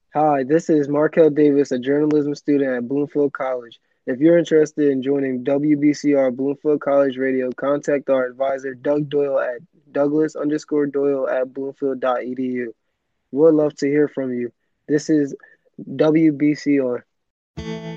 Hi, this is Markel Davis, a journalism student at Bloomfield College. If you're interested in joining WBCR Bloomfield College Radio, contact our advisor Doug Doyle at Douglas_Doyle@bloomfield.edu. We'd love to hear from you. This is WBCR.